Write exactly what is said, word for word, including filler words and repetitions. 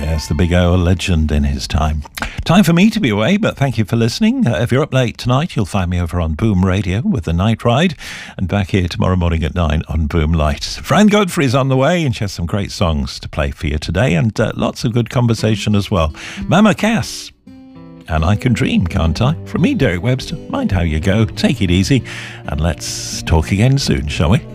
Yes, the Big O, a legend in his time. Time for me to be away, but thank you for listening. Uh, if you're up late tonight, you'll find me over on Boom Radio with The Night Ride, and back here tomorrow morning at nine on Boom Light. Fran Godfrey's on the way, and she has some great songs to play for you today, and uh, lots of good conversation as well. Mama Cass, and I Can Dream, Can't I? From me, Derek Webster. Mind how you go, take it easy, and let's talk again soon, shall we?